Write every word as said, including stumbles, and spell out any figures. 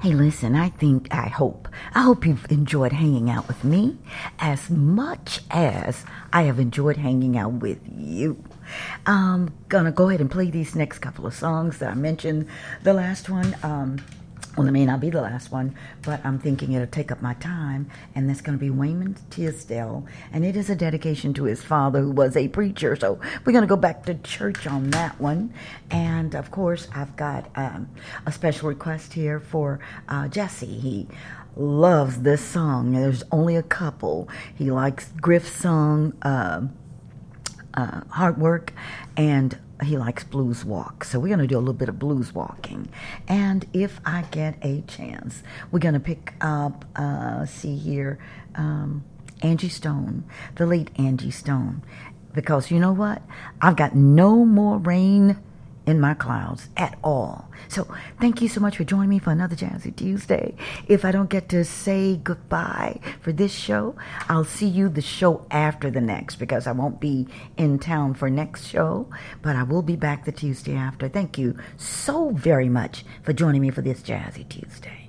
Hey, listen, I think, I hope, I hope you've enjoyed hanging out with me as much as I have enjoyed hanging out with you. I'm gonna go ahead and play these next couple of songs that I mentioned. The last one, um, well, it may not be the last one, but I'm thinking it'll take up my time, and that's going to be Wayman Tisdale, and it is a dedication to his father, who was a preacher, so we're going to go back to church on that one. And, of course, I've got um, a special request here for uh, Jesse. He loves this song. There's only a couple. He likes Griff's song, uh, uh, Hard Work, and he likes Blues Walk. So we're going to do a little bit of blues walking. And if I get a chance, we're going to pick up, uh, see here, um, Angie Stone, the late Angie Stone. Because you know what? I've got no more rain in my clouds at all. So thank you so much for joining me for another Jazzy Tuesday. If I don't get to say goodbye for this show, I'll see you the show after the next, because I won't be in town for next show, but I will be back the Tuesday after. Thank you so very much for joining me for this Jazzy Tuesday.